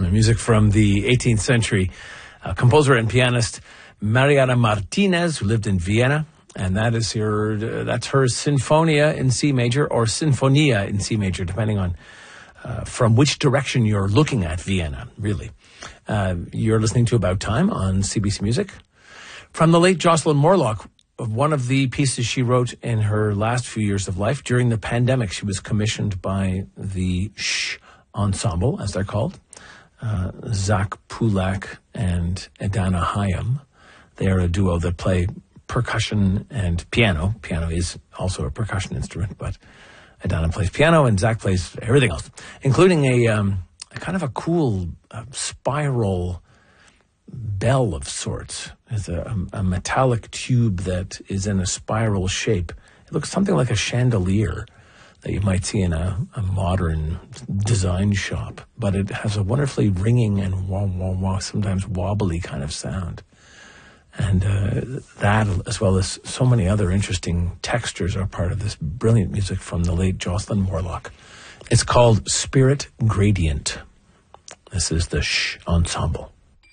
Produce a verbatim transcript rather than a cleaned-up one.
music from the eighteenth century uh, composer and pianist Mariana Martinez, who lived in Vienna. And that is her, uh, that's her Sinfonia in C major, or Sinfonia in C major, depending on uh, from which direction you're looking at Vienna, really. Uh, you're listening to About Time on C B C Music. From the late Jocelyn Morlock, one of the pieces she wrote in her last few years of life. During the pandemic, she was commissioned by the Shh Ensemble, as they're called, uh, Zach Pulak and Edana Hayam. They are a duo that play percussion and piano. Piano is also a percussion instrument, but Edana plays piano and Zach plays everything else, including a, um, a kind of a cool uh, spiral bell of sorts. It's a, a metallic tube that is in a spiral shape. It looks something like a chandelier that you might see in a, a modern design shop, but it has a wonderfully ringing and wah, wah, wah, sometimes wobbly kind of sound. And uh, that, as well as so many other interesting textures, are part of this brilliant music from the late Jocelyn Morlock. It's called Spirit Gradient. This is the Shh Ensemble.